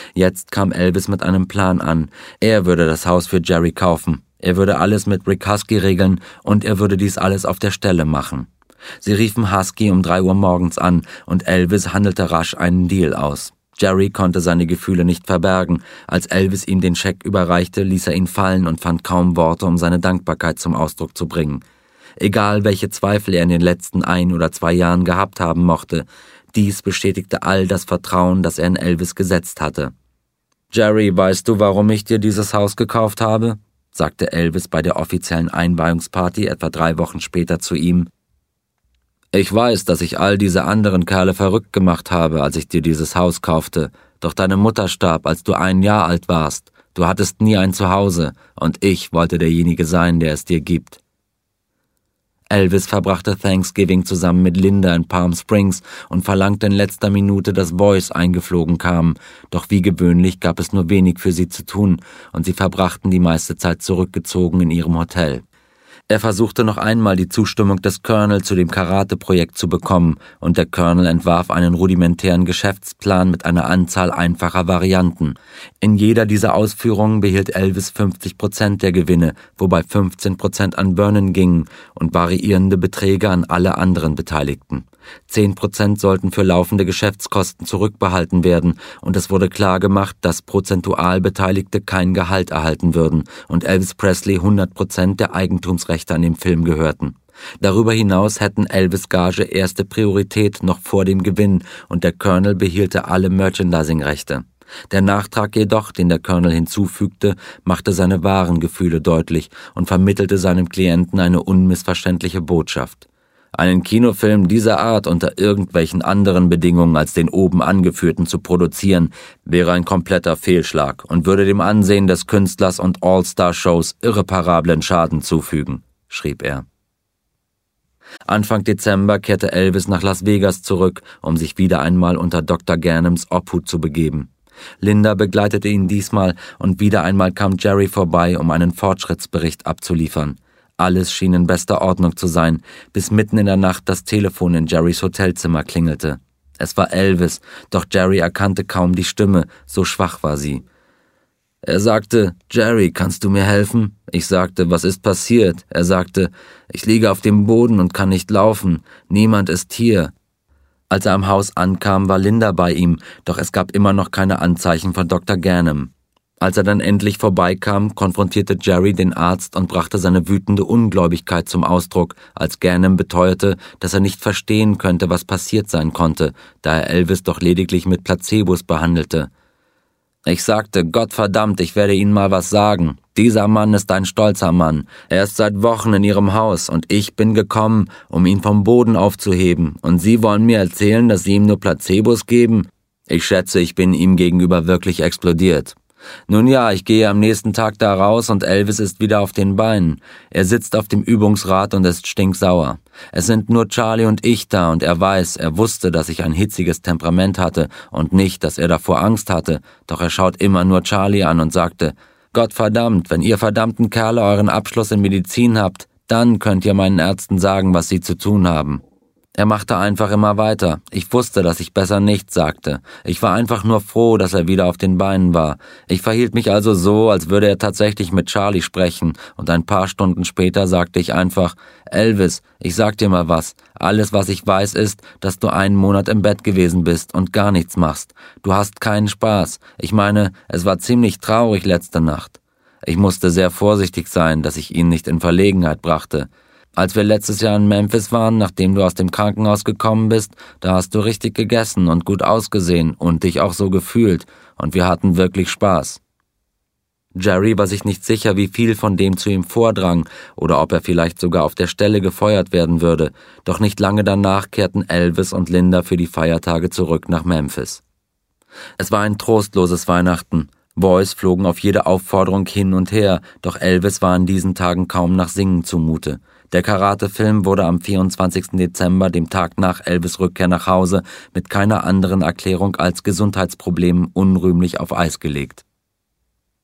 Jetzt kam Elvis mit einem Plan an. Er würde das Haus für Jerry kaufen. Er würde alles mit Rick Husky regeln und er würde dies alles auf der Stelle machen. Sie riefen Husky um 3 Uhr morgens an und Elvis handelte rasch einen Deal aus. Jerry konnte seine Gefühle nicht verbergen. Als Elvis ihm den Scheck überreichte, ließ er ihn fallen und fand kaum Worte, um seine Dankbarkeit zum Ausdruck zu bringen. Egal, welche Zweifel er in den letzten 1 oder 2 Jahren gehabt haben mochte, dies bestätigte all das Vertrauen, das er in Elvis gesetzt hatte. »Jerry, weißt du, warum ich dir dieses Haus gekauft habe?« sagte Elvis bei der offiziellen Einweihungsparty etwa 3 Wochen später zu ihm. »Ich weiß, dass ich all diese anderen Kerle verrückt gemacht habe, als ich dir dieses Haus kaufte. Doch deine Mutter starb, als du 1 Jahr alt warst. Du hattest nie ein Zuhause, und ich wollte derjenige sein, der es dir gibt.« Elvis verbrachte Thanksgiving zusammen mit Linda in Palm Springs und verlangte in letzter Minute, dass Boys eingeflogen kamen, doch wie gewöhnlich gab es nur wenig für sie zu tun und sie verbrachten die meiste Zeit zurückgezogen in ihrem Hotel. Er versuchte noch einmal die Zustimmung des Colonel zu dem Karate-Projekt zu bekommen und der Colonel entwarf einen rudimentären Geschäftsplan mit einer Anzahl einfacher Varianten. In jeder dieser Ausführungen behielt Elvis 50% der Gewinne, wobei 15% an Vernon gingen und variierende Beträge an alle anderen Beteiligten. 10% sollten für laufende Geschäftskosten zurückbehalten werden und es wurde klargemacht, dass prozentual Beteiligte kein Gehalt erhalten würden und Elvis Presley 100% der Eigentumsrechte an dem Film gehörten. Darüber hinaus hätten Elvis' Gage erste Priorität noch vor dem Gewinn und der Colonel behielte alle Merchandising-Rechte. Der Nachtrag jedoch, den der Colonel hinzufügte, machte seine wahren Gefühle deutlich und vermittelte seinem Klienten eine unmissverständliche Botschaft. Einen Kinofilm dieser Art unter irgendwelchen anderen Bedingungen als den oben angeführten zu produzieren, wäre ein kompletter Fehlschlag und würde dem Ansehen des Künstlers und All-Star-Shows irreparablen Schaden zufügen, schrieb er. Anfang Dezember kehrte Elvis nach Las Vegas zurück, um sich wieder einmal unter Dr. Ghanems Obhut zu begeben. Linda begleitete ihn diesmal und wieder einmal kam Jerry vorbei, um einen Fortschrittsbericht abzuliefern. Alles schien in bester Ordnung zu sein, bis mitten in der Nacht das Telefon in Jerrys Hotelzimmer klingelte. Es war Elvis, doch Jerry erkannte kaum die Stimme, so schwach war sie. Er sagte, »Jerry, kannst du mir helfen?« Ich sagte, »Was ist passiert?« Er sagte, »Ich liege auf dem Boden und kann nicht laufen. Niemand ist hier.« Als er am Haus ankam, war Linda bei ihm, doch es gab immer noch keine Anzeichen von Dr. Ghanem. Als er dann endlich vorbeikam, konfrontierte Jerry den Arzt und brachte seine wütende Ungläubigkeit zum Ausdruck, als Ghanem beteuerte, dass er nicht verstehen könnte, was passiert sein konnte, da er Elvis doch lediglich mit Placebos behandelte. Ich sagte, Gottverdammt, ich werde Ihnen mal was sagen. Dieser Mann ist ein stolzer Mann. Er ist seit Wochen in Ihrem Haus und ich bin gekommen, um ihn vom Boden aufzuheben. Und Sie wollen mir erzählen, dass Sie ihm nur Placebos geben? Ich schätze, ich bin ihm gegenüber wirklich explodiert. Nun ja, ich gehe am nächsten Tag da raus und Elvis ist wieder auf den Beinen. Er sitzt auf dem Übungsrad und ist stinksauer. Es sind nur Charlie und ich da und er wusste, dass ich ein hitziges Temperament hatte und nicht, dass er davor Angst hatte, doch er schaut immer nur Charlie an und sagte, Gottverdammt, wenn ihr verdammten Kerle euren Abschluss in Medizin habt, dann könnt ihr meinen Ärzten sagen, was sie zu tun haben. Er machte einfach immer weiter. Ich wusste, dass ich besser nichts sagte. Ich war einfach nur froh, dass er wieder auf den Beinen war. Ich verhielt mich also so, als würde er tatsächlich mit Charlie sprechen, und ein paar Stunden später sagte ich einfach, Elvis, ich sag dir mal was. Alles, was ich weiß, ist, dass du 1 Monat im Bett gewesen bist und gar nichts machst. Du hast keinen Spaß. Ich meine, es war ziemlich traurig letzte Nacht. Ich musste sehr vorsichtig sein, dass ich ihn nicht in Verlegenheit brachte. Als wir letztes Jahr in Memphis waren, nachdem du aus dem Krankenhaus gekommen bist, da hast du richtig gegessen und gut ausgesehen und dich auch so gefühlt, und wir hatten wirklich Spaß. Jerry war sich nicht sicher, wie viel von dem zu ihm vordrang oder ob er vielleicht sogar auf der Stelle gefeuert werden würde, doch nicht lange danach kehrten Elvis und Linda für die Feiertage zurück nach Memphis. Es war ein trostloses Weihnachten. Boys flogen auf jede Aufforderung hin und her, doch Elvis war an diesen Tagen kaum nach Singen zumute. Der Karate-Film wurde am 24. Dezember, dem Tag nach Elvis' Rückkehr nach Hause, mit keiner anderen Erklärung als Gesundheitsproblemen unrühmlich auf Eis gelegt.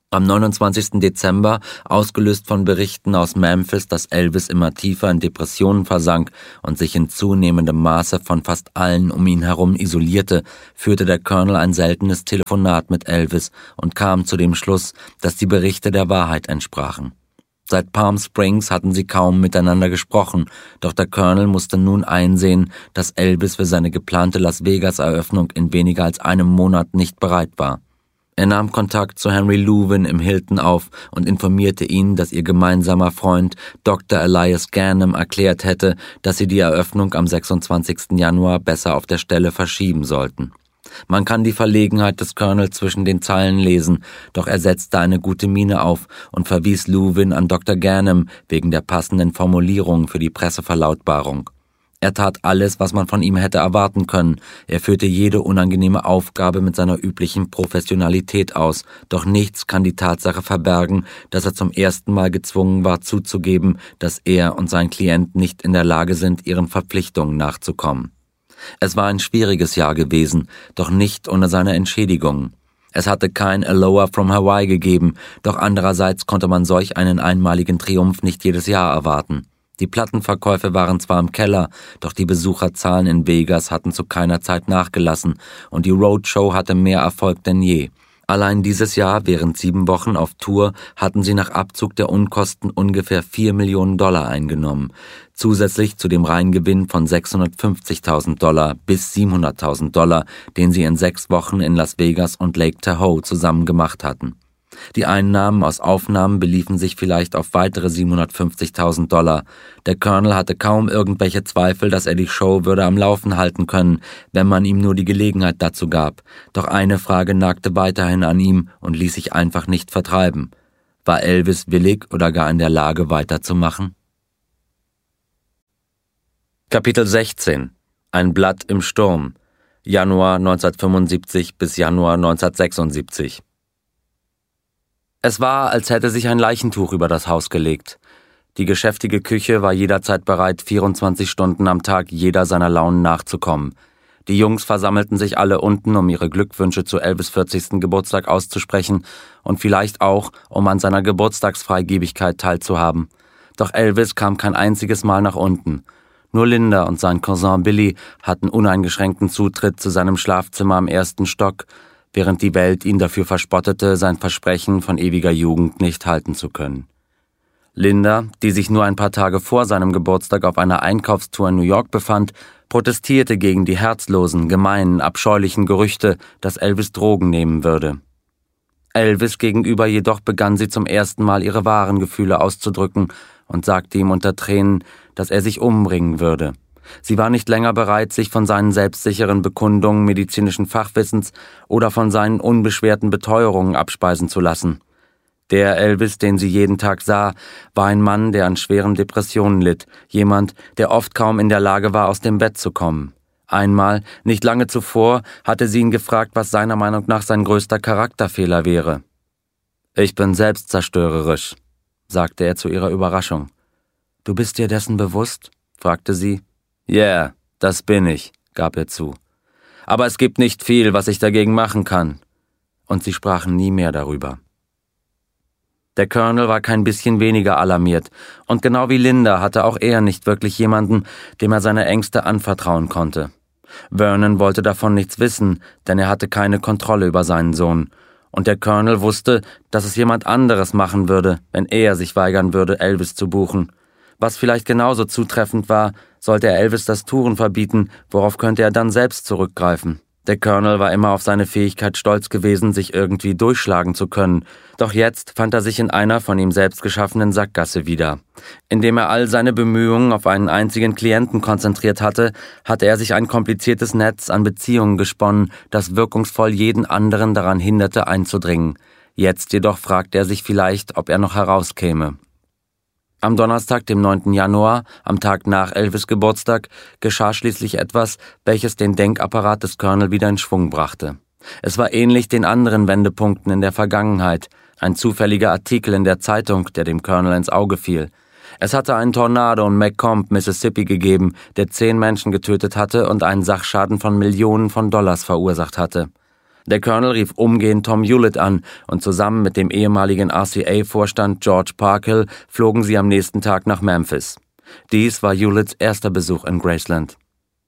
Am 29. Dezember, ausgelöst von Berichten aus Memphis, dass Elvis immer tiefer in Depressionen versank und sich in zunehmendem Maße von fast allen um ihn herum isolierte, führte der Colonel ein seltenes Telefonat mit Elvis und kam zu dem Schluss, dass die Berichte der Wahrheit entsprachen. Seit Palm Springs hatten sie kaum miteinander gesprochen, doch der Colonel musste nun einsehen, dass Elvis für seine geplante Las Vegas-Eröffnung in weniger als einem Monat nicht bereit war. Er nahm Kontakt zu Henry Lewin im Hilton auf und informierte ihn, dass ihr gemeinsamer Freund Dr. Elias Ganem erklärt hätte, dass sie die Eröffnung am 26. Januar besser auf der Stelle verschieben sollten. Man kann die Verlegenheit des Colonel zwischen den Zeilen lesen, doch er setzte eine gute Miene auf und verwies Lewin an Dr. Ganem wegen der passenden Formulierung für die Presseverlautbarung. Er tat alles, was man von ihm hätte erwarten können. Er führte jede unangenehme Aufgabe mit seiner üblichen Professionalität aus, doch nichts kann die Tatsache verbergen, dass er zum ersten Mal gezwungen war zuzugeben, dass er und sein Klient nicht in der Lage sind, ihren Verpflichtungen nachzukommen. Es war ein schwieriges Jahr gewesen, doch nicht ohne seine Entschädigungen. Es hatte kein Aloha from Hawaii gegeben, doch andererseits konnte man solch einen einmaligen Triumph nicht jedes Jahr erwarten. Die Plattenverkäufe waren zwar im Keller, doch die Besucherzahlen in Vegas hatten zu keiner Zeit nachgelassen und die Roadshow hatte mehr Erfolg denn je. Allein dieses Jahr, während 7 Wochen auf Tour, hatten sie nach Abzug der Unkosten ungefähr $4 Millionen eingenommen, zusätzlich zu dem Reingewinn von $650.000 bis $700.000, den sie in 6 Wochen in Las Vegas und Lake Tahoe zusammen gemacht hatten. Die Einnahmen aus Aufnahmen beliefen sich vielleicht auf weitere $750.000. Der Colonel hatte kaum irgendwelche Zweifel, dass er die Show würde am Laufen halten können, wenn man ihm nur die Gelegenheit dazu gab. Doch eine Frage nagte weiterhin an ihm und ließ sich einfach nicht vertreiben. War Elvis willig oder gar in der Lage, weiterzumachen? Kapitel 16 – Ein Blatt im Sturm. Januar 1975 bis Januar 1976. Es war, als hätte sich ein Leichentuch über das Haus gelegt. Die geschäftige Küche war jederzeit bereit, 24 Stunden am Tag jeder seiner Launen nachzukommen. Die Jungs versammelten sich alle unten, um ihre Glückwünsche zu Elvis' 40. Geburtstag auszusprechen und vielleicht auch, um an seiner Geburtstagsfreigebigkeit teilzuhaben. Doch Elvis kam kein einziges Mal nach unten. Nur Linda und sein Cousin Billy hatten uneingeschränkten Zutritt zu seinem Schlafzimmer am 1. Stock, während die Welt ihn dafür verspottete, sein Versprechen von ewiger Jugend nicht halten zu können. Linda, die sich nur ein paar Tage vor seinem Geburtstag auf einer Einkaufstour in New York befand, protestierte gegen die herzlosen, gemeinen, abscheulichen Gerüchte, dass Elvis Drogen nehmen würde. Elvis gegenüber jedoch begann sie zum ersten Mal ihre wahren Gefühle auszudrücken und sagte ihm unter Tränen, dass er sich umbringen würde. Sie war nicht länger bereit, sich von seinen selbstsicheren Bekundungen medizinischen Fachwissens oder von seinen unbeschwerten Beteuerungen abspeisen zu lassen. Der Elvis, den sie jeden Tag sah, war ein Mann, der an schweren Depressionen litt, jemand, der oft kaum in der Lage war, aus dem Bett zu kommen. Einmal, nicht lange zuvor, hatte sie ihn gefragt, was seiner Meinung nach sein größter Charakterfehler wäre. »Ich bin selbstzerstörerisch«, sagte er zu ihrer Überraschung. »Du bist dir dessen bewusst?« fragte sie. »Ja, das bin ich«, gab er zu. »Aber es gibt nicht viel, was ich dagegen machen kann.« Und sie sprachen nie mehr darüber. Der Colonel war kein bisschen weniger alarmiert, und genau wie Linda hatte auch er nicht wirklich jemanden, dem er seine Ängste anvertrauen konnte. Vernon wollte davon nichts wissen, denn er hatte keine Kontrolle über seinen Sohn, und der Colonel wusste, dass es jemand anderes machen würde, wenn er sich weigern würde, Elvis zu buchen. Was vielleicht genauso zutreffend war, sollte er Elvis das Touren verbieten, worauf könnte er dann selbst zurückgreifen? Der Colonel war immer auf seine Fähigkeit stolz gewesen, sich irgendwie durchschlagen zu können, doch jetzt fand er sich in einer von ihm selbst geschaffenen Sackgasse wieder. Indem er all seine Bemühungen auf einen einzigen Klienten konzentriert hatte, hatte er sich ein kompliziertes Netz an Beziehungen gesponnen, das wirkungsvoll jeden anderen daran hinderte, einzudringen. Jetzt jedoch fragte er sich vielleicht, ob er noch herauskäme. Am Donnerstag, dem 9. Januar, am Tag nach Elvis' Geburtstag, geschah schließlich etwas, welches den Denkapparat des Colonel wieder in Schwung brachte. Es war ähnlich den anderen Wendepunkten in der Vergangenheit, ein zufälliger Artikel in der Zeitung, der dem Colonel ins Auge fiel. Es hatte einen Tornado in Macomb, Mississippi gegeben, der 10 Menschen getötet hatte und einen Sachschaden von Millionen von Dollars verursacht hatte. Der Colonel rief umgehend Tom Hewlett an und zusammen mit dem ehemaligen RCA-Vorstand George Parkhill flogen sie am nächsten Tag nach Memphis. Dies war Hewletts erster Besuch in Graceland.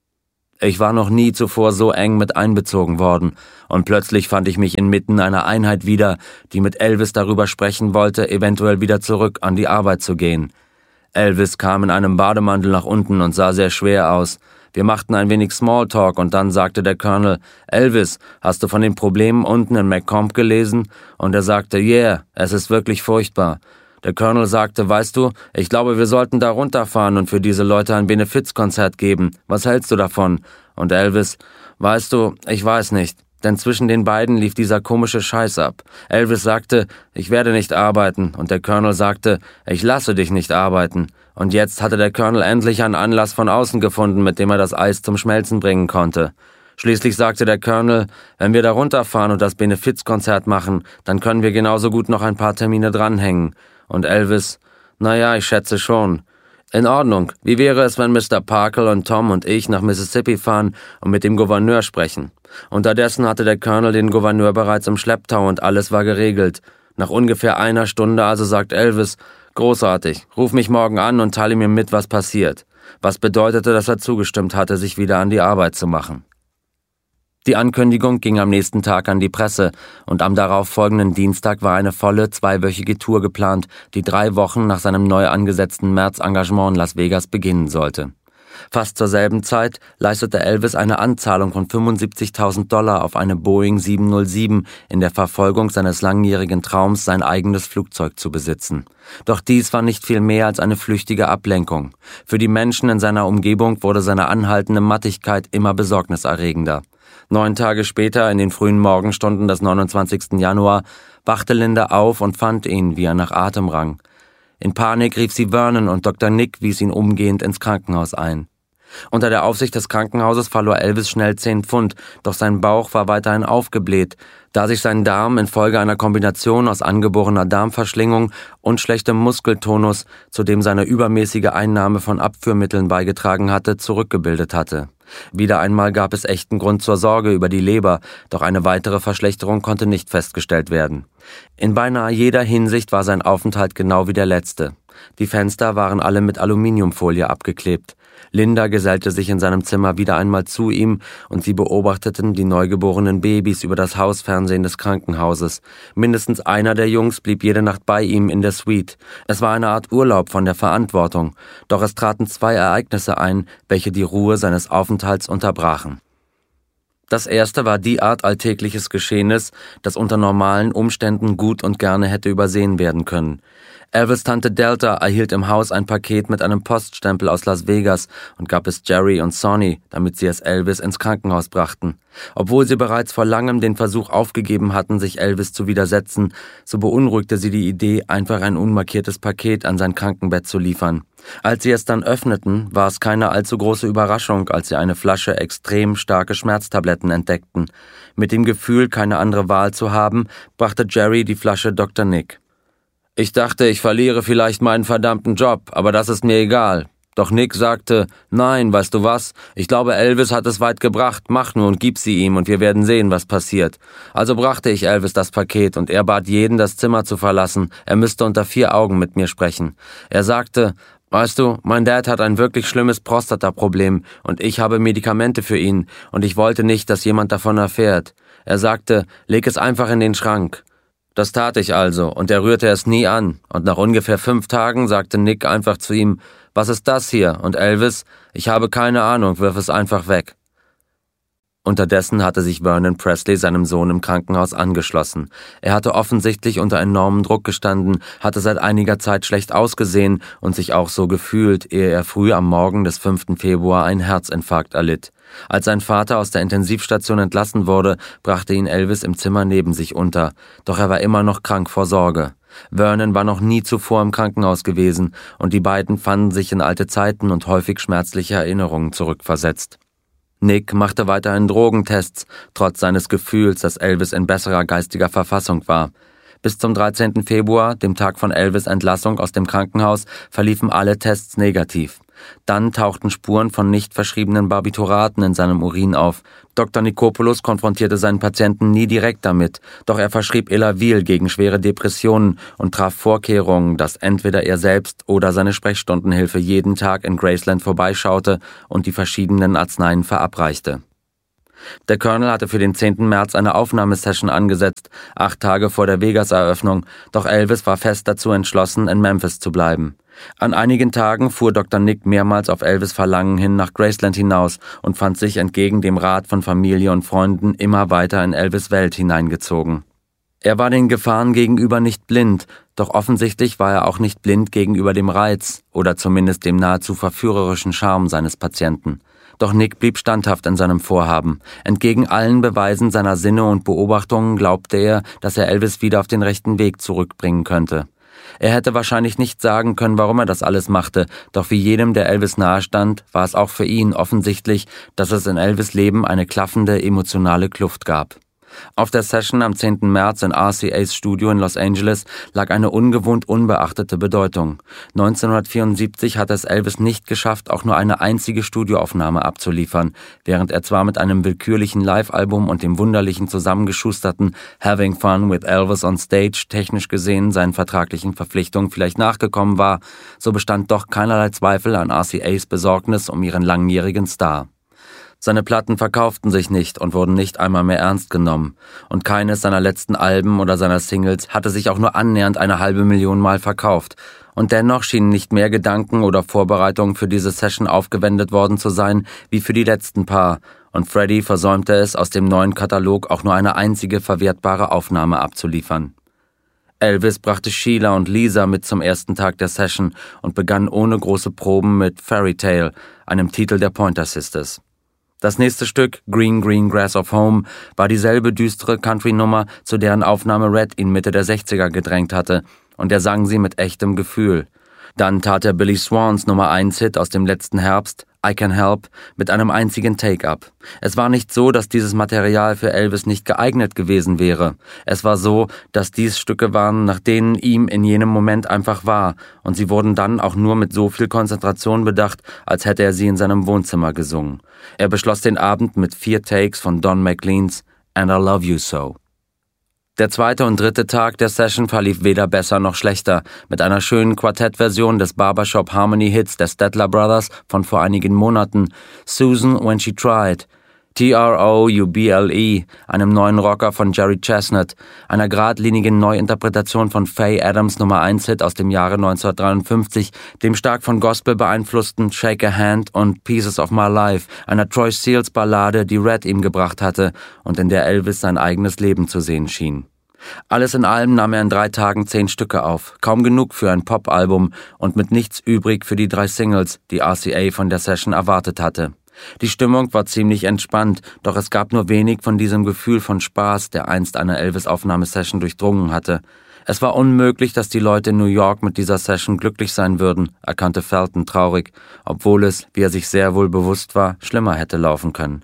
Ich war noch nie zuvor so eng mit einbezogen worden, und plötzlich fand ich mich inmitten einer Einheit wieder, die mit Elvis darüber sprechen wollte, eventuell wieder zurück an die Arbeit zu gehen. Elvis kam in einem Bademantel nach unten und sah sehr schwer aus. Wir machten ein wenig Smalltalk und dann sagte der Colonel, »Elvis, hast du von den Problemen unten in Macomb gelesen?« Und er sagte, »Yeah, es ist wirklich furchtbar.« Der Colonel sagte, »Weißt du, ich glaube, wir sollten da runterfahren und für diese Leute ein Benefizkonzert geben. Was hältst du davon?« Und Elvis, »Weißt du, ich weiß nicht.« Denn zwischen den beiden lief dieser komische Scheiß ab. Elvis sagte, »Ich werde nicht arbeiten.« Und der Colonel sagte, »Ich lasse dich nicht arbeiten.« Und jetzt hatte der Colonel endlich einen Anlass von außen gefunden, mit dem er das Eis zum Schmelzen bringen konnte. Schließlich sagte der Colonel, »Wenn wir da runterfahren und das Benefizkonzert machen, dann können wir genauso gut noch ein paar Termine dranhängen.« Und Elvis, »Naja, ich schätze schon.« »In Ordnung. Wie wäre es, wenn Mr. Parkhill und Tom und ich nach Mississippi fahren und mit dem Gouverneur sprechen?« Unterdessen hatte der Colonel den Gouverneur bereits im Schlepptau und alles war geregelt. Nach ungefähr einer Stunde also sagt Elvis, »Großartig, ruf mich morgen an und teile mir mit, was passiert.« Was bedeutete, dass er zugestimmt hatte, sich wieder an die Arbeit zu machen. Die Ankündigung ging am nächsten Tag an die Presse und am darauf folgenden Dienstag war eine volle 2-wöchige Tour geplant, die 3 Wochen nach seinem neu angesetzten März-Engagement in Las Vegas beginnen sollte. Fast zur selben Zeit leistete Elvis eine Anzahlung von $75.000 auf eine Boeing 707 in der Verfolgung seines langjährigen Traums, sein eigenes Flugzeug zu besitzen. Doch dies war nicht viel mehr als eine flüchtige Ablenkung. Für die Menschen in seiner Umgebung wurde seine anhaltende Mattigkeit immer besorgniserregender. 9 Tage später, in den frühen Morgenstunden des 29. Januar, wachte Linda auf und fand ihn, wie er nach Atem rang. In Panik rief sie Vernon und Dr. Nick wies ihn umgehend ins Krankenhaus ein. Unter der Aufsicht des Krankenhauses verlor Elvis schnell 10 Pfund, doch sein Bauch war weiterhin aufgebläht, da sich sein Darm infolge einer Kombination aus angeborener Darmverschlingung und schlechtem Muskeltonus, zu dem seine übermäßige Einnahme von Abführmitteln beigetragen hatte, zurückgebildet hatte. Wieder einmal gab es echten Grund zur Sorge über die Leber, doch eine weitere Verschlechterung konnte nicht festgestellt werden. In beinahe jeder Hinsicht war sein Aufenthalt genau wie der letzte. Die Fenster waren alle mit Aluminiumfolie abgeklebt. Linda gesellte sich in seinem Zimmer wieder einmal zu ihm und sie beobachteten die neugeborenen Babys über das Hausfernsehen des Krankenhauses. Mindestens einer der Jungs blieb jede Nacht bei ihm in der Suite. Es war eine Art Urlaub von der Verantwortung, doch es traten 2 Ereignisse ein, welche die Ruhe seines Aufenthalts unterbrachen. Das erste war die Art alltägliches Geschehnis, das unter normalen Umständen gut und gerne hätte übersehen werden können. Elvis' Tante Delta erhielt im Haus ein Paket mit einem Poststempel aus Las Vegas und gab es Jerry und Sonny, damit sie es Elvis ins Krankenhaus brachten. Obwohl sie bereits vor langem den Versuch aufgegeben hatten, sich Elvis zu widersetzen, so beunruhigte sie die Idee, einfach ein unmarkiertes Paket an sein Krankenbett zu liefern. Als sie es dann öffneten, war es keine allzu große Überraschung, als sie eine Flasche extrem starke Schmerztabletten entdeckten. Mit dem Gefühl, keine andere Wahl zu haben, brachte Jerry die Flasche Dr. Nick. »Ich dachte, ich verliere vielleicht meinen verdammten Job, aber das ist mir egal.« Doch Nick sagte, »Nein, weißt du was? Ich glaube, Elvis hat es weit gebracht. Mach nur und gib sie ihm und wir werden sehen, was passiert.« Also brachte ich Elvis das Paket und er bat jeden, das Zimmer zu verlassen. Er müsste unter 4 Augen mit mir sprechen. Er sagte, »Weißt du, mein Dad hat ein wirklich schlimmes Prostataproblem und ich habe Medikamente für ihn und ich wollte nicht, dass jemand davon erfährt.« Er sagte, »Leg es einfach in den Schrank.« Das tat ich also, und er rührte es nie an, und nach ungefähr 5 Tagen sagte Nick einfach zu ihm, »Was ist das hier?« Und Elvis, »Ich habe keine Ahnung, wirf es einfach weg.« Unterdessen hatte sich Vernon Presley seinem Sohn im Krankenhaus angeschlossen. Er hatte offensichtlich unter enormem Druck gestanden, hatte seit einiger Zeit schlecht ausgesehen und sich auch so gefühlt, ehe er früh am Morgen des 5. Februar einen Herzinfarkt erlitt. Als sein Vater aus der Intensivstation entlassen wurde, brachte ihn Elvis im Zimmer neben sich unter, doch er war immer noch krank vor Sorge. Vernon war noch nie zuvor im Krankenhaus gewesen und die beiden fanden sich in alte Zeiten und häufig schmerzliche Erinnerungen zurückversetzt. Nick machte weiterhin Drogentests, trotz seines Gefühls, dass Elvis in besserer geistiger Verfassung war. Bis zum 13. Februar, dem Tag von Elvis' Entlassung aus dem Krankenhaus, verliefen alle Tests negativ. Dann tauchten Spuren von nicht verschriebenen Barbituraten in seinem Urin auf. Dr. Nikopoulos konfrontierte seinen Patienten nie direkt damit, doch er verschrieb Elavil gegen schwere Depressionen und traf Vorkehrungen, dass entweder er selbst oder seine Sprechstundenhilfe jeden Tag in Graceland vorbeischaute und die verschiedenen Arzneien verabreichte. Der Colonel hatte für den 10. März eine Aufnahmesession angesetzt, 8 Tage vor der Vegas-Eröffnung, doch Elvis war fest dazu entschlossen, in Memphis zu bleiben. An einigen Tagen fuhr Dr. Nick mehrmals auf Elvis' Verlangen hin nach Graceland hinaus und fand sich entgegen dem Rat von Familie und Freunden immer weiter in Elvis' Welt hineingezogen. Er war den Gefahren gegenüber nicht blind, doch offensichtlich war er auch nicht blind gegenüber dem Reiz oder zumindest dem nahezu verführerischen Charme seines Patienten. Doch Nick blieb standhaft in seinem Vorhaben. Entgegen allen Beweisen seiner Sinne und Beobachtungen glaubte er, dass er Elvis wieder auf den rechten Weg zurückbringen könnte. Er hätte wahrscheinlich nicht sagen können, warum er das alles machte, doch wie jedem, der Elvis nahestand, war es auch für ihn offensichtlich, dass es in Elvis' Leben eine klaffende emotionale Kluft gab. Auf der Session am 10. März in RCAs Studio in Los Angeles lag eine ungewohnt unbeachtete Bedeutung. 1974 hatte es Elvis nicht geschafft, auch nur eine einzige Studioaufnahme abzuliefern, während er zwar mit einem willkürlichen Live-Album und dem wunderlichen zusammengeschusterten Having Fun with Elvis on Stage technisch gesehen seinen vertraglichen Verpflichtungen vielleicht nachgekommen war, so bestand doch keinerlei Zweifel an RCAs Besorgnis um ihren langjährigen Star. Seine Platten verkauften sich nicht und wurden nicht einmal mehr ernst genommen. Und keines seiner letzten Alben oder seiner Singles hatte sich auch nur annähernd 500.000 Mal verkauft. Und dennoch schienen nicht mehr Gedanken oder Vorbereitungen für diese Session aufgewendet worden zu sein, wie für die letzten paar. Und Freddie versäumte es, aus dem neuen Katalog auch nur eine einzige verwertbare Aufnahme abzuliefern. Elvis brachte Sheila und Lisa mit zum ersten Tag der Session und begann ohne große Proben mit Fairy Tale, einem Titel der Pointer Sisters. Das nächste Stück, Green Green Grass of Home, war dieselbe düstere Country-Nummer, zu deren Aufnahme Red ihn Mitte der 60er gedrängt hatte, und er sang sie mit echtem Gefühl. Dann tat er Billy Swans Nummer 1 Hit aus dem letzten Herbst, I Can Help, mit einem einzigen Take-up. Es war nicht so, dass dieses Material für Elvis nicht geeignet gewesen wäre. Es war so, dass dies Stücke waren, nach denen ihm in jenem Moment einfach war, und sie wurden dann auch nur mit so viel Konzentration bedacht, als hätte er sie in seinem Wohnzimmer gesungen. Er beschloss den Abend mit 4 Takes von Don McLeans And I Love You So. Der 2. und 3. Tag der Session verlief weder besser noch schlechter, mit einer schönen Quartettversion des Barbershop Harmony Hits der Statler Brothers von vor einigen Monaten, Susan When She Tried, Trouble, einem neuen Rocker von Jerry Chestnut, einer geradlinigen Neuinterpretation von Faye Adams Nummer 1 Hit aus dem Jahre 1953, dem stark von Gospel beeinflussten Shake a Hand und Pieces of My Life, einer Troy Seals Ballade, die Red ihm gebracht hatte und in der Elvis sein eigenes Leben zu sehen schien. Alles in allem nahm er in 3 Tagen 10 Stücke auf, kaum genug für ein Pop-Album und mit nichts übrig für die 3 Singles, die RCA von der Session erwartet hatte. Die Stimmung war ziemlich entspannt, doch es gab nur wenig von diesem Gefühl von Spaß, der einst eine Elvis-Aufnahmesession durchdrungen hatte. Es war unmöglich, dass die Leute in New York mit dieser Session glücklich sein würden, erkannte Felton traurig, obwohl es, wie er sich sehr wohl bewusst war, schlimmer hätte laufen können.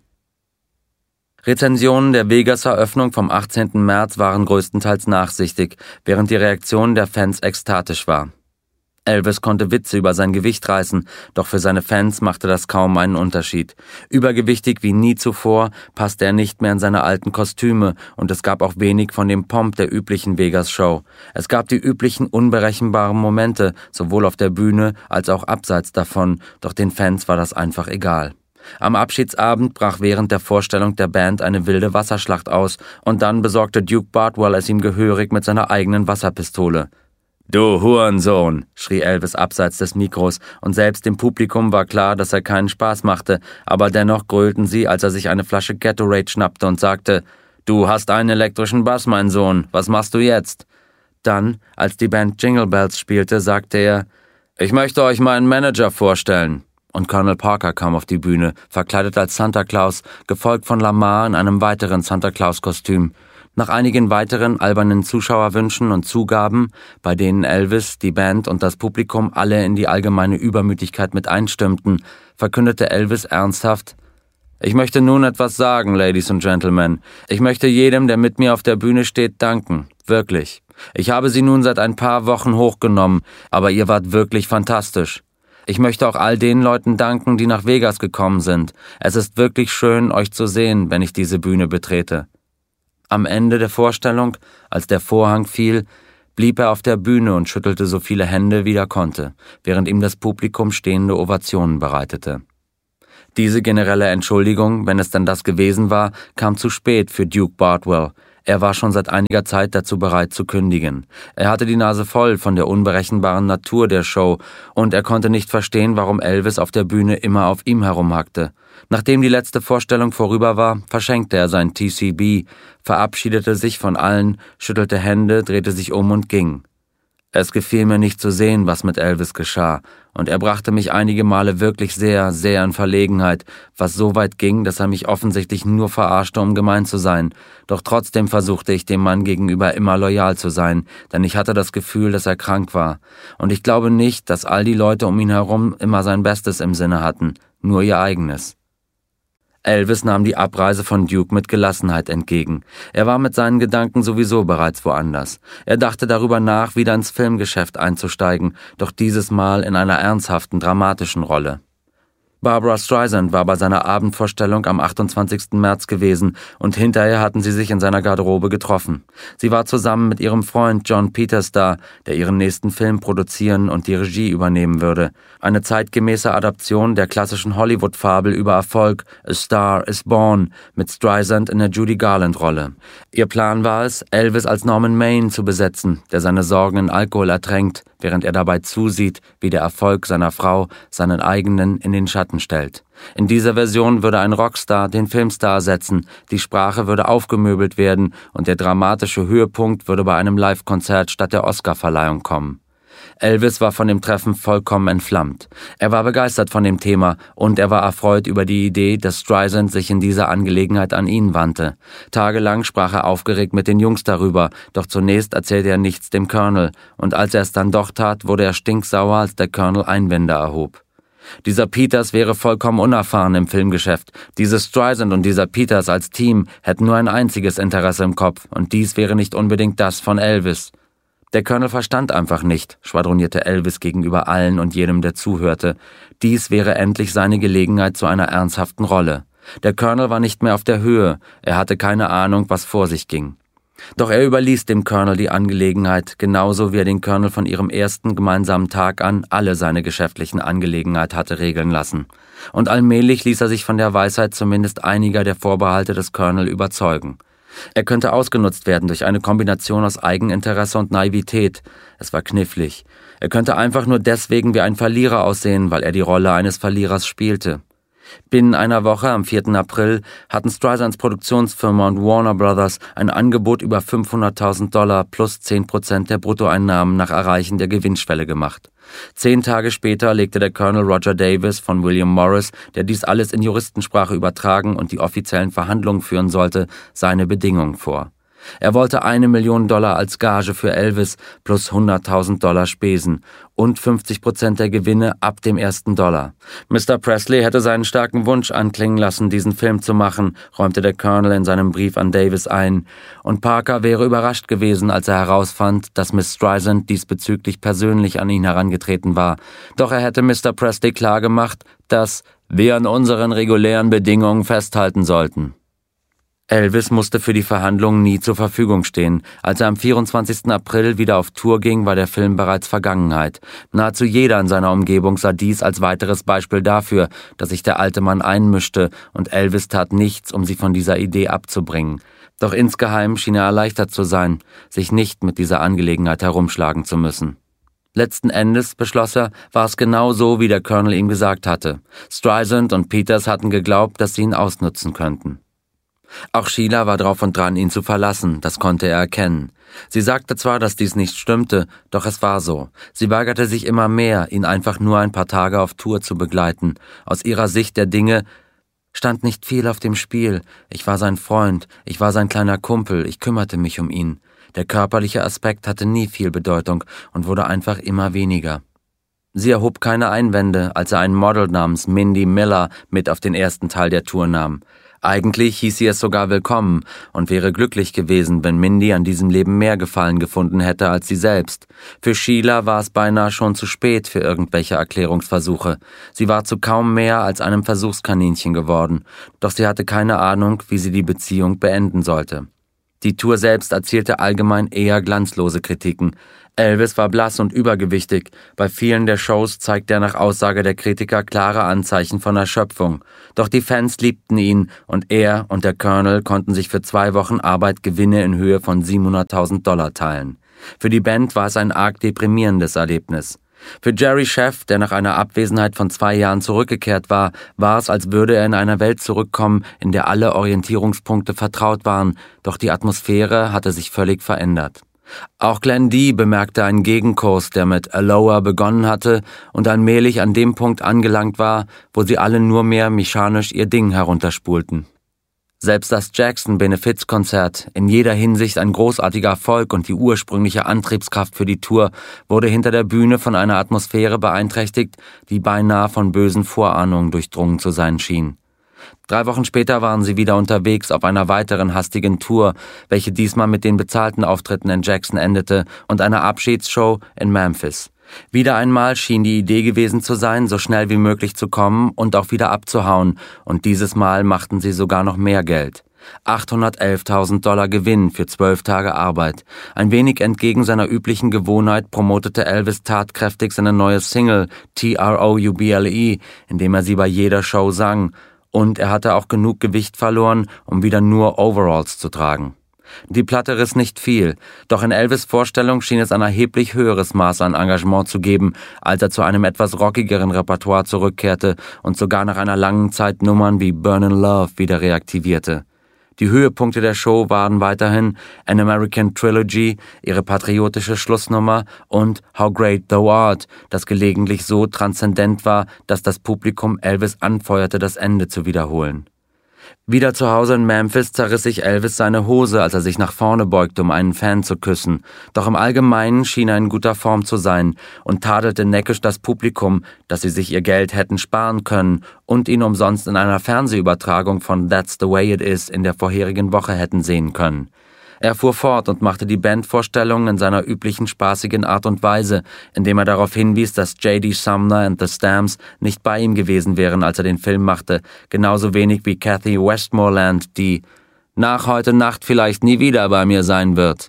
Rezensionen der Vegas-Eröffnung vom 18. März waren größtenteils nachsichtig, während die Reaktion der Fans ekstatisch war. Elvis konnte Witze über sein Gewicht reißen, doch für seine Fans machte das kaum einen Unterschied. Übergewichtig wie nie zuvor passte er nicht mehr in seine alten Kostüme und es gab auch wenig von dem Pomp der üblichen Vegas-Show. Es gab die üblichen unberechenbaren Momente, sowohl auf der Bühne als auch abseits davon, doch den Fans war das einfach egal. Am Abschiedsabend brach während der Vorstellung der Band eine wilde Wasserschlacht aus und dann besorgte Duke Bartwell es ihm gehörig mit seiner eigenen Wasserpistole. »Du Hurensohn«, schrie Elvis abseits des Mikros, und selbst dem Publikum war klar, dass er keinen Spaß machte, aber dennoch grölten sie, als er sich eine Flasche Gatorade schnappte und sagte, »Du hast einen elektrischen Bass, mein Sohn, was machst du jetzt?« Dann, als die Band Jingle Bells spielte, sagte er, »Ich möchte euch meinen Manager vorstellen.« Und Colonel Parker kam auf die Bühne, verkleidet als Santa Claus, gefolgt von Lamar in einem weiteren Santa Claus-Kostüm. Nach einigen weiteren albernen Zuschauerwünschen und Zugaben, bei denen Elvis, die Band und das Publikum alle in die allgemeine Übermütigkeit mit einstimmten, verkündete Elvis ernsthaft, »Ich möchte nun etwas sagen, Ladies and Gentlemen. Ich möchte jedem, der mit mir auf der Bühne steht, danken. Wirklich. Ich habe sie nun seit ein paar Wochen hochgenommen, aber ihr wart wirklich fantastisch. Ich möchte auch all den Leuten danken, die nach Vegas gekommen sind. Es ist wirklich schön, euch zu sehen, wenn ich diese Bühne betrete. Am Ende der Vorstellung, als der Vorhang fiel, blieb er auf der Bühne und schüttelte so viele Hände, wie er konnte, während ihm das Publikum stehende Ovationen bereitete. Diese generelle Entschuldigung, wenn es denn das gewesen war, kam zu spät für Duke Bardwell. Er war schon seit einiger Zeit dazu bereit zu kündigen. Er hatte die Nase voll von der unberechenbaren Natur der Show und er konnte nicht verstehen, warum Elvis auf der Bühne immer auf ihm herumhackte. Nachdem die letzte Vorstellung vorüber war, verschenkte er sein TCB, verabschiedete sich von allen, schüttelte Hände, drehte sich um und ging. Es gefiel mir nicht zu sehen, was mit Elvis geschah, und er brachte mich einige Male wirklich sehr, sehr in Verlegenheit, was so weit ging, dass er mich offensichtlich nur verarschte, um gemein zu sein. Doch trotzdem versuchte ich dem Mann gegenüber immer loyal zu sein, denn ich hatte das Gefühl, dass er krank war. Und ich glaube nicht, dass all die Leute um ihn herum immer sein Bestes im Sinne hatten, nur ihr eigenes. Elvis nahm die Abreise von Duke mit Gelassenheit entgegen. Er war mit seinen Gedanken sowieso bereits woanders. Er dachte darüber nach, wieder ins Filmgeschäft einzusteigen, doch dieses Mal in einer ernsthaften, dramatischen Rolle. Barbra Streisand war bei seiner Abendvorstellung am 28. März gewesen und hinterher hatten sie sich in seiner Garderobe getroffen. Sie war zusammen mit ihrem Freund John Peters da, der ihren nächsten Film produzieren und die Regie übernehmen würde. Eine zeitgemäße Adaption der klassischen Hollywood-Fabel über Erfolg, A Star is Born, mit Streisand in der Judy Garland-Rolle. Ihr Plan war es, Elvis als Norman Maine zu besetzen, der seine Sorgen in Alkohol ertränkt, während er dabei zusieht, wie der Erfolg seiner Frau seinen eigenen in den Schatten stellt. In dieser Version würde ein Rockstar den Filmstar ersetzen, die Sprache würde aufgemöbelt werden und der dramatische Höhepunkt würde bei einem Live-Konzert statt der Oscarverleihung kommen. Elvis war von dem Treffen vollkommen entflammt. Er war begeistert von dem Thema und er war erfreut über die Idee, dass Streisand sich in dieser Angelegenheit an ihn wandte. Tagelang sprach er aufgeregt mit den Jungs darüber, doch zunächst erzählte er nichts dem Colonel und als er es dann doch tat, wurde er stinksauer, als der Colonel Einwände erhob. Dieser Peters wäre vollkommen unerfahren im Filmgeschäft. Diese Streisand und dieser Peters als Team hätten nur ein einziges Interesse im Kopf und dies wäre nicht unbedingt das von Elvis. Der Colonel verstand einfach nicht, schwadronierte Elvis gegenüber allen und jedem, der zuhörte. Dies wäre endlich seine Gelegenheit zu einer ernsthaften Rolle. Der Colonel war nicht mehr auf der Höhe, er hatte keine Ahnung, was vor sich ging. Doch er überließ dem Colonel die Angelegenheit, genauso wie er den Colonel von ihrem ersten gemeinsamen Tag an alle seine geschäftlichen Angelegenheiten hatte regeln lassen. Und allmählich ließ er sich von der Weisheit zumindest einiger der Vorbehalte des Colonel überzeugen. Er könnte ausgenutzt werden durch eine Kombination aus Eigeninteresse und Naivität. Es war knifflig. Er könnte einfach nur deswegen wie ein Verlierer aussehen, weil er die Rolle eines Verlierers spielte. Binnen einer Woche, am 4. April, hatten Streisands Produktionsfirma und Warner Brothers ein Angebot über $500.000 plus 10% der Bruttoeinnahmen nach Erreichen der Gewinnschwelle gemacht. 10 Tage später legte der Colonel Roger Davis von William Morris, der dies alles in Juristensprache übertragen und die offiziellen Verhandlungen führen sollte, seine Bedingungen vor. Er wollte $1 Million als Gage für Elvis plus $100.000 Spesen und 50% der Gewinne ab dem ersten Dollar. Mr. Presley hätte seinen starken Wunsch anklingen lassen, diesen Film zu machen, räumte der Colonel in seinem Brief an Davis ein. Und Parker wäre überrascht gewesen, als er herausfand, dass Miss Streisand diesbezüglich persönlich an ihn herangetreten war. Doch er hätte Mr. Presley klargemacht, dass wir an unseren regulären Bedingungen festhalten sollten. Elvis musste für die Verhandlungen nie zur Verfügung stehen. Als er am 24. April wieder auf Tour ging, war der Film bereits Vergangenheit. Nahezu jeder in seiner Umgebung sah dies als weiteres Beispiel dafür, dass sich der alte Mann einmischte, und Elvis tat nichts, um sie von dieser Idee abzubringen. Doch insgeheim schien er erleichtert zu sein, sich nicht mit dieser Angelegenheit herumschlagen zu müssen. Letzten Endes, beschloss er, war es genau so, wie der Colonel ihm gesagt hatte. Streisand und Peters hatten geglaubt, dass sie ihn ausnutzen könnten. Auch Sheila war drauf und dran, ihn zu verlassen, das konnte er erkennen. Sie sagte zwar, dass dies nicht stimmte, doch es war so. Sie weigerte sich immer mehr, ihn einfach nur ein paar Tage auf Tour zu begleiten. Aus ihrer Sicht der Dinge stand nicht viel auf dem Spiel. Ich war sein Freund, ich war sein kleiner Kumpel, ich kümmerte mich um ihn. Der körperliche Aspekt hatte nie viel Bedeutung und wurde einfach immer weniger. Sie erhob keine Einwände, als er ein Model namens Mindy Miller mit auf den ersten Teil der Tour nahm. Eigentlich hieß sie es sogar willkommen und wäre glücklich gewesen, wenn Mindy an diesem Leben mehr Gefallen gefunden hätte als sie selbst. Für Sheila war es beinahe schon zu spät für irgendwelche Erklärungsversuche. Sie war zu kaum mehr als einem Versuchskaninchen geworden, doch sie hatte keine Ahnung, wie sie die Beziehung beenden sollte. Die Tour selbst erzielte allgemein eher glanzlose Kritiken. Elvis war blass und übergewichtig. Bei vielen der Shows zeigte er nach Aussage der Kritiker klare Anzeichen von Erschöpfung. Doch die Fans liebten ihn und er und der Colonel konnten sich für 2 Wochen Arbeit Gewinne in Höhe von $700.000 teilen. Für die Band war es ein arg deprimierendes Erlebnis. Für Jerry Scheff, der nach einer Abwesenheit von 2 Jahren zurückgekehrt war, war es, als würde er in einer Welt zurückkommen, in der alle Orientierungspunkte vertraut waren, doch die Atmosphäre hatte sich völlig verändert. Auch Glenn Dee bemerkte einen Gegenkurs, der mit Aloha begonnen hatte und allmählich an dem Punkt angelangt war, wo sie alle nur mehr mechanisch ihr Ding herunterspulten. Selbst das Jackson-Benefizkonzert, in jeder Hinsicht ein großartiger Erfolg und die ursprüngliche Antriebskraft für die Tour, wurde hinter der Bühne von einer Atmosphäre beeinträchtigt, die beinahe von bösen Vorahnungen durchdrungen zu sein schien. 3 Wochen später waren sie wieder unterwegs auf einer weiteren hastigen Tour, welche diesmal mit den bezahlten Auftritten in Jackson endete und einer Abschiedsshow in Memphis. Wieder einmal schien die Idee gewesen zu sein, so schnell wie möglich zu kommen und auch wieder abzuhauen, und dieses Mal machten sie sogar noch mehr Geld. $811.000 Gewinn für 12 Tage Arbeit. Ein wenig entgegen seiner üblichen Gewohnheit promotete Elvis tatkräftig seine neue Single Trouble, indem er sie bei jeder Show sang, und er hatte auch genug Gewicht verloren, um wieder nur Overalls zu tragen. Die Platte riss nicht viel, doch in Elvis' Vorstellung schien es ein erheblich höheres Maß an Engagement zu geben, als er zu einem etwas rockigeren Repertoire zurückkehrte und sogar nach einer langen Zeit Nummern wie Burnin' Love wieder reaktivierte. Die Höhepunkte der Show waren weiterhin An American Trilogy, ihre patriotische Schlussnummer, und How Great Thou Art, das gelegentlich so transzendent war, dass das Publikum Elvis anfeuerte, das Ende zu wiederholen. Wieder zu Hause in Memphis zerriss sich Elvis seine Hose, als er sich nach vorne beugte, um einen Fan zu küssen. Doch im Allgemeinen schien er in guter Form zu sein und tadelte neckisch das Publikum, dass sie sich ihr Geld hätten sparen können und ihn umsonst in einer Fernsehübertragung von That's the Way It Is in der vorherigen Woche hätten sehen können. Er fuhr fort und machte die Bandvorstellung in seiner üblichen spaßigen Art und Weise, indem er darauf hinwies, dass J.D. Sumner and the Stamps nicht bei ihm gewesen wären, als er den Film machte, genauso wenig wie Kathy Westmoreland, die nach heute Nacht vielleicht nie wieder bei mir sein wird.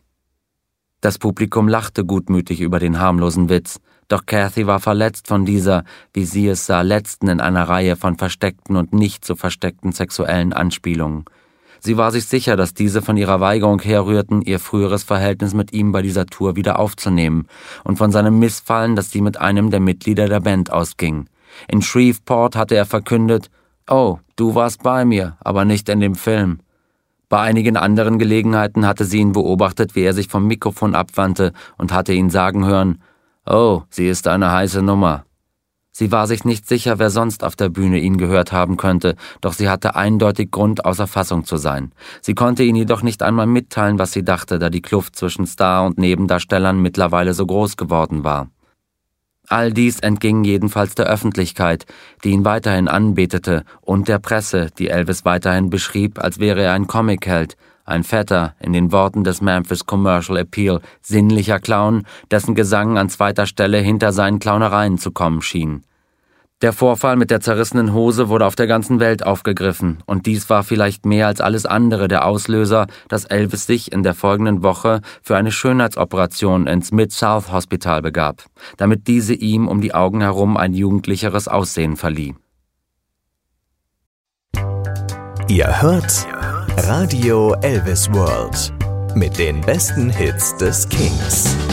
Das Publikum lachte gutmütig über den harmlosen Witz, doch Kathy war verletzt von dieser, wie sie es sah, letzten in einer Reihe von versteckten und nicht so versteckten sexuellen Anspielungen. Sie war sich sicher, dass diese von ihrer Weigerung herrührten, ihr früheres Verhältnis mit ihm bei dieser Tour wieder aufzunehmen und von seinem Missfallen, dass sie mit einem der Mitglieder der Band ausging. In Shreveport hatte er verkündet, »Oh, du warst bei mir, aber nicht in dem Film.« Bei einigen anderen Gelegenheiten hatte sie ihn beobachtet, wie er sich vom Mikrofon abwandte und hatte ihn sagen hören, »Oh, sie ist eine heiße Nummer.« Sie war sich nicht sicher, wer sonst auf der Bühne ihn gehört haben könnte, doch sie hatte eindeutig Grund, außer Fassung zu sein. Sie konnte ihn jedoch nicht einmal mitteilen, was sie dachte, da die Kluft zwischen Star- und Nebendarstellern mittlerweile so groß geworden war. All dies entging jedenfalls der Öffentlichkeit, die ihn weiterhin anbetete, und der Presse, die Elvis weiterhin beschrieb, als wäre er ein Comicheld, ein fetter, in den Worten des Memphis Commercial Appeal, sinnlicher Clown, dessen Gesang an zweiter Stelle hinter seinen Clownereien zu kommen schien. Der Vorfall mit der zerrissenen Hose wurde auf der ganzen Welt aufgegriffen, und dies war vielleicht mehr als alles andere der Auslöser, dass Elvis sich in der folgenden Woche für eine Schönheitsoperation ins Mid-South Hospital begab, damit diese ihm um die Augen herum ein jugendlicheres Aussehen verlieh. Ihr hört Radio Elvis World mit den besten Hits des Kings.